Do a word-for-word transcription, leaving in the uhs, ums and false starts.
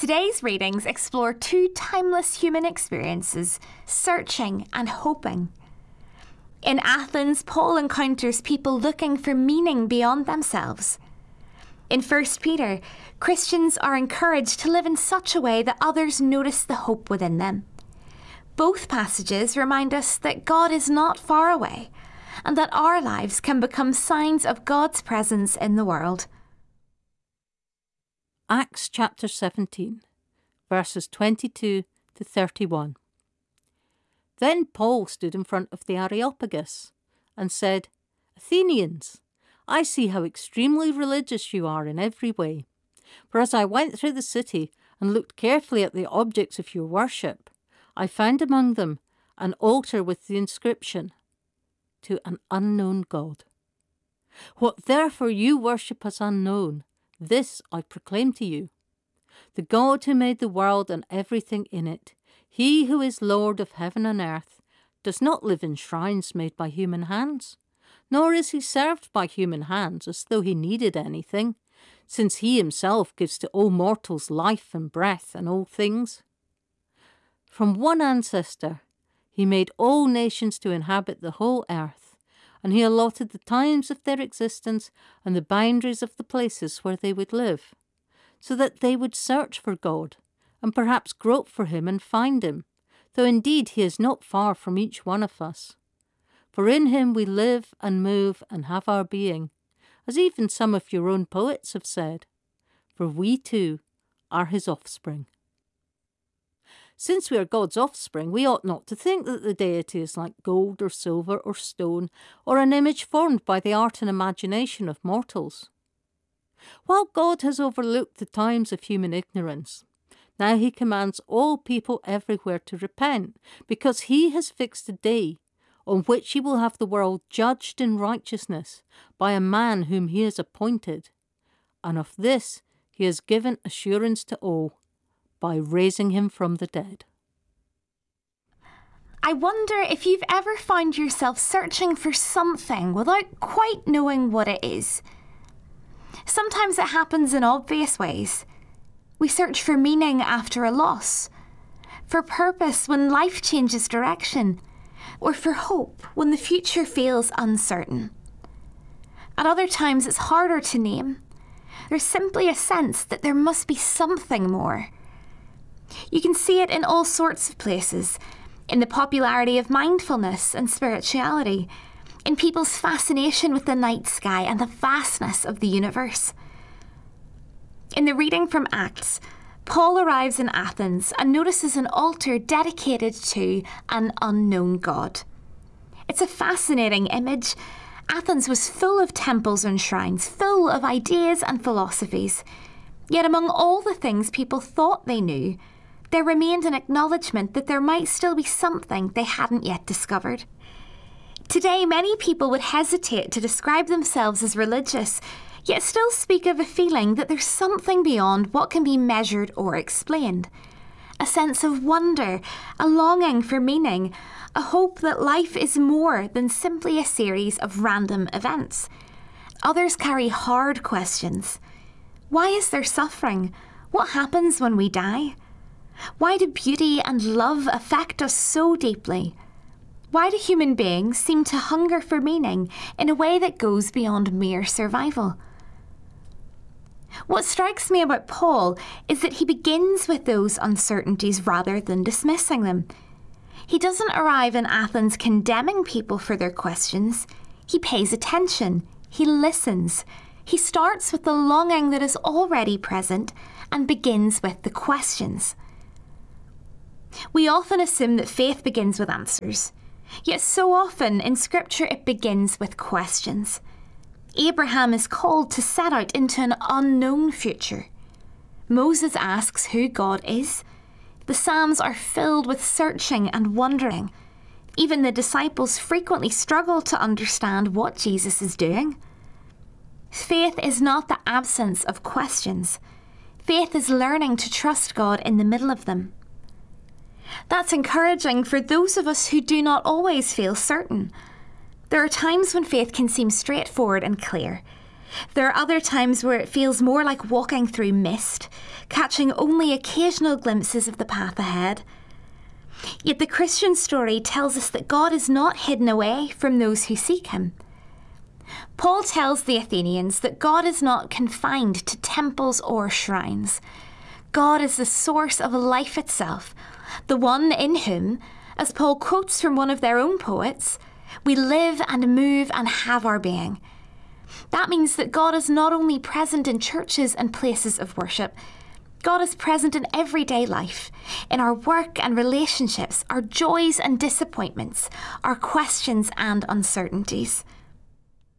Today's readings explore two timeless human experiences, searching and hoping. In Athens, Paul encounters people looking for meaning beyond themselves. In First Peter, Christians are encouraged to live in such a way that others notice the hope within them. Both passages remind us that God is not far away and that our lives can become signs of God's presence in the world. Acts chapter seventeen, verses twenty-two to thirty-one. Then Paul stood in front of the Areopagus and said, "Athenians, I see how extremely religious you are in every way. For as I went through the city and looked carefully at the objects of your worship, I found among them an altar with the inscription, 'To an unknown God.' What therefore you worship as unknown, this I proclaim to you. The God who made the world and everything in it, he who is Lord of heaven and earth, does not live in shrines made by human hands, nor is he served by human hands as though he needed anything, since he himself gives to all mortals life and breath and all things. From one ancestor he made all nations to inhabit the whole earth, and he allotted the times of their existence and the boundaries of the places where they would live, so that they would search for God, and perhaps grope for him and find him, though indeed he is not far from each one of us. For in him we live and move and have our being, as even some of your own poets have said, for we too are his offspring." Since we are God's offspring, we ought not to think that the deity is like gold or silver or stone, or an image formed by the art and imagination of mortals. While God has overlooked the times of human ignorance, now he commands all people everywhere to repent, because he has fixed a day on which he will have the world judged in righteousness by a man whom he has appointed, and of this he has given assurance to all, by raising him from the dead. I wonder if you've ever found yourself searching for something without quite knowing what it is. Sometimes it happens in obvious ways. We search for meaning after a loss, for purpose when life changes direction, or for hope when the future feels uncertain. At other times it's harder to name. There's simply a sense that there must be something more. You can see it in all sorts of places, in the popularity of mindfulness and spirituality, in people's fascination with the night sky and the vastness of the universe. In the reading from Acts, Paul arrives in Athens and notices an altar dedicated to an unknown God. It's a fascinating image. Athens was full of temples and shrines, full of ideas and philosophies. Yet among all the things people thought they knew, there remained an acknowledgement that there might still be something they hadn't yet discovered. Today, many people would hesitate to describe themselves as religious, yet still speak of a feeling that there's something beyond what can be measured or explained. A sense of wonder, a longing for meaning, a hope that life is more than simply a series of random events. Others carry hard questions. Why is there suffering? What happens when we die? Why do beauty and love affect us so deeply? Why do human beings seem to hunger for meaning in a way that goes beyond mere survival? What strikes me about Paul is that he begins with those uncertainties rather than dismissing them. He doesn't arrive in Athens condemning people for their questions. He pays attention. He listens. He starts with the longing that is already present and begins with the questions. We often assume that faith begins with answers, yet so often in Scripture it begins with questions. Abraham is called to set out into an unknown future. Moses asks who God is. The Psalms are filled with searching and wondering. Even the disciples frequently struggle to understand what Jesus is doing. Faith is not the absence of questions. Faith is learning to trust God in the middle of them. That's encouraging for those of us who do not always feel certain. There are times when faith can seem straightforward and clear. There are other times where it feels more like walking through mist, catching only occasional glimpses of the path ahead. Yet the Christian story tells us that God is not hidden away from those who seek him. Paul tells the Athenians that God is not confined to temples or shrines. God is the source of life itself, the one in whom, as Paul quotes from one of their own poets, we live and move and have our being. That means that God is not only present in churches and places of worship, God is present in everyday life, in our work and relationships, our joys and disappointments, our questions and uncertainties.